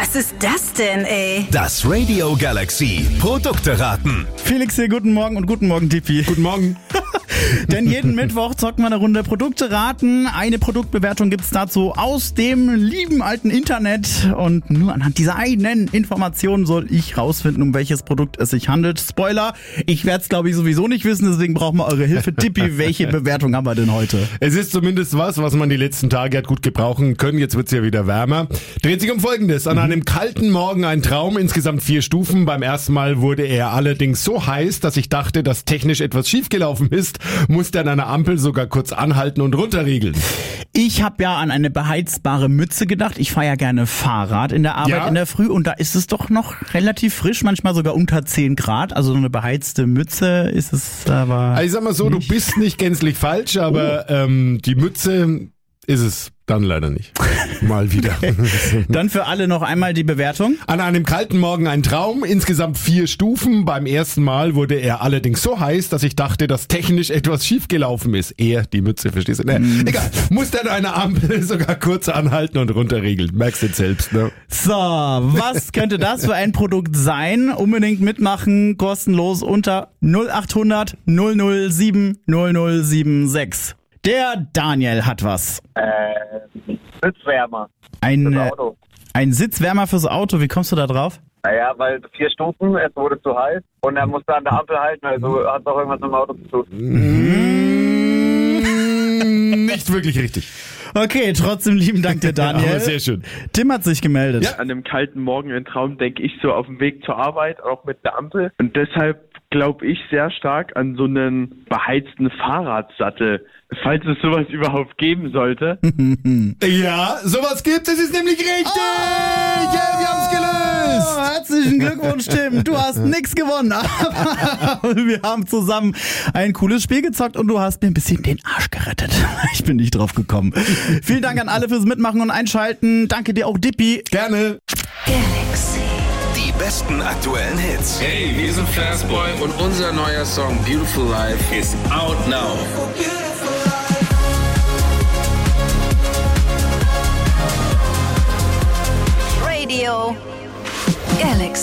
Was ist das denn, ey? Das Radio Galaxy Produkte raten. Felix hier, guten Morgen und guten Morgen, Tippi. Guten Morgen. Denn jeden Mittwoch zocken wir eine Runde Produkte raten. Eine Produktbewertung gibt's dazu aus dem lieben alten Internet. Und nur anhand dieser einen Information soll ich rausfinden, um welches Produkt es sich handelt. Spoiler, ich werde es glaube ich sowieso nicht wissen, deswegen brauchen wir eure Hilfe. Tippi, welche Bewertung haben wir denn heute? Es ist zumindest was man die letzten Tage hat gut gebrauchen können. Jetzt wird's ja wieder wärmer. Dreht sich um Folgendes. An einem kalten Morgen ein Traum, insgesamt 4 Stufen. Beim ersten Mal wurde er allerdings so heiß, dass ich dachte, dass technisch etwas schiefgelaufen ist. Musste an einer Ampel sogar kurz anhalten und runterriegeln. Ich habe ja an eine beheizbare Mütze gedacht. Ich fahre ja gerne Fahrrad in der Arbeit in der Früh und da ist es doch noch relativ frisch, manchmal sogar unter 10 Grad. Also so eine beheizte Mütze ist es aber... Also ich sag mal so, du bist nicht gänzlich falsch, aber die Mütze ist es dann leider nicht. Mal wieder. Dann für alle noch einmal die Bewertung. An einem kalten Morgen ein Traum, insgesamt 4 Stufen. Beim ersten Mal wurde er allerdings so heiß, dass ich dachte, dass technisch etwas schiefgelaufen ist. Er, die Mütze, verstehst du? Egal, musste an einer Ampel sogar kurz anhalten und runterriegeln. Merkst du jetzt selbst, ne? So, was könnte das für ein Produkt sein? Unbedingt mitmachen, kostenlos unter 0800 007 0076. Der Daniel hat was. Sitzwärmer. Ein Auto. Ein Sitzwärmer fürs Auto. Wie kommst du da drauf? Naja, weil 4 Stufen, es wurde zu heiß und er musste an der Ampel halten, also hat doch irgendwas mit dem Auto zu tun. Nicht wirklich richtig. Okay, trotzdem lieben Dank dir, Daniel. Aber sehr schön. Tim hat sich gemeldet. Ja, an einem kalten Morgen ein Traum denke ich so auf dem Weg zur Arbeit, auch mit der Ampel. Und deshalb glaube ich sehr stark an so einen beheizten Fahrradsattel, falls es sowas überhaupt geben sollte. Ja, sowas gibt es, ist nämlich richtig. Ja, wir haben's gelöst. Herzlichen Glückwunsch, Tim. Du hast nichts gewonnen, aber wir haben zusammen ein cooles Spiel gezockt und du hast mir ein bisschen den Arsch gerettet. Ich bin nicht drauf gekommen. Vielen Dank an alle fürs Mitmachen und Einschalten. Danke dir auch, Dippi. Gerne. Galaxy. Die besten aktuellen Hits. Hey, wir sind Fastboy und unser neuer Song Beautiful Life ist out now.